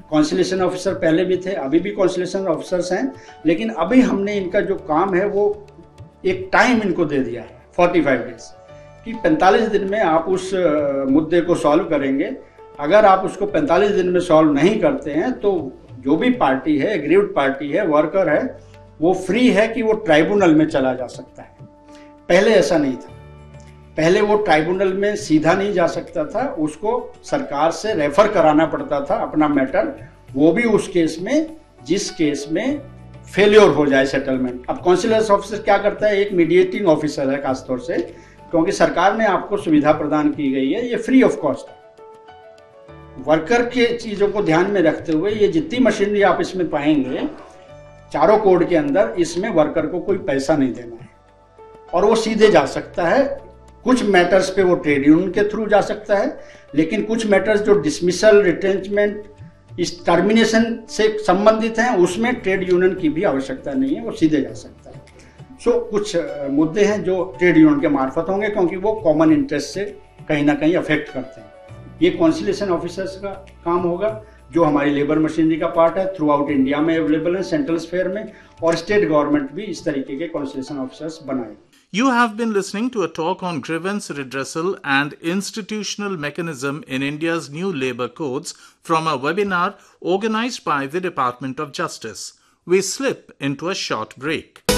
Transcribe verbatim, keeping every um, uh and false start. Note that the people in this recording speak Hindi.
कॉन्सुलेशन ऑफिसर पहले भी थे, अभी भी कॉन्सुलेशन ऑफिसर्स हैं, लेकिन अभी हमने इनका जो काम है वो एक टाइम इनको दे दिया है पैंतालीस डेज कि पैंतालीस दिन में आप उस मुद्दे को सॉल्व करेंगे। अगर आप उसको पैंतालीस दिन में सॉल्व नहीं करते हैं तो जो भी पार्टी है, एग्रीव्ड पार्टी है, वर्कर है, वो फ्री है कि वो ट्राइब्यूनल में चला जा सकता है। पहले ऐसा नहीं था, पहले वो ट्राइब्यूनल में सीधा नहीं जा सकता था, उसको सरकार से रेफर कराना पड़ता था अपना मैटर, वो भी उस केस में जिस केस में फेल्योर हो जाए सेटलमेंट। अब कॉन्सुलेट ऑफिसर क्या करता है, एक मीडिएटिंग ऑफिसर है खासतौर से, क्योंकि सरकार ने आपको सुविधा प्रदान की गई है, ये फ्री ऑफ कॉस्ट है। वर्कर के चीजों को ध्यान में रखते हुए ये जितनी मशीनरी आप इसमें पाएंगे चारों कोड के अंदर, इसमें वर्कर को कोई पैसा नहीं देना है और वो सीधे जा सकता है। कुछ मैटर्स पे वो ट्रेड यूनियन के थ्रू जा सकता है, लेकिन कुछ मैटर्स जो डिसमिसल, रिटेंचमेंट, इस टर्मिनेशन से संबंधित हैं, उसमें ट्रेड यूनियन की भी आवश्यकता नहीं है, वो सीधे जा सकता है। सो so, कुछ मुद्दे हैं जो ट्रेड यूनियन के मार्फत होंगे, क्योंकि वो कॉमन इंटरेस्ट से कहीं ना कहीं अफेक्ट करते हैं। ये कॉन्सुलेशन ऑफिसर्स का काम होगा, जो हमारी लेबर मशीनरी का पार्ट है, थ्रू आउट इंडिया में अवेलेबल है, सेंट्रल स्फेयर में, और स्टेट गवर्नमेंट भी इस तरीके के कॉन्सुलेशन ऑफिसर्स बनाए। You have been listening to a talk on grievance redressal and institutional mechanism in India's new labour codes from a webinar organized by the Department of Justice. We slip into a short break.